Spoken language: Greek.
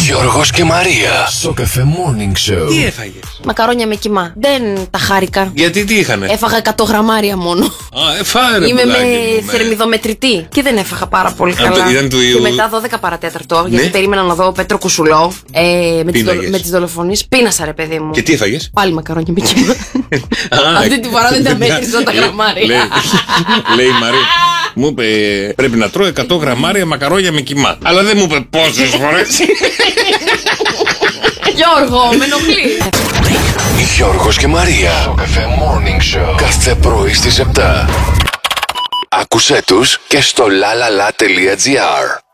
Γιώργος και Μαρία. Στο Cafe Morning Show. Τι έφαγες? Μακαρόνια με κιμά. Δεν τα χάρηκα. Γιατί τι είχανε? Έφαγα 100 γραμμάρια μόνο. Φάρε. Είμαι με θερμιδομετρητή και δεν έφαγα πάρα πολύ καλά. Ήταν του Και μετά 12 παρατέταρτο, γιατί περίμενα να δω Πέτρο Κουσουλό με τις δολοφονίες. Πίνασα, ρε παιδί μου. Και τι έφαγες? Πάλι μακαρόνια με κιμά. Αυτή τη φορά δεν τα μέτρησα τα γραμμάρια. Λέει η Μαρία, μου είπε πρέπει να τρώω 100 γραμμάρια μακαρόνια με κιμά. Αλλά δεν μου είπε πόσες φορές. Γιώργο, με ενοχλεί. Γιώργος και Μαρία. Στο Cafe Morning Show. Κάθε πρωί στις 7. Άκουσέ τους και στο lalala.gr.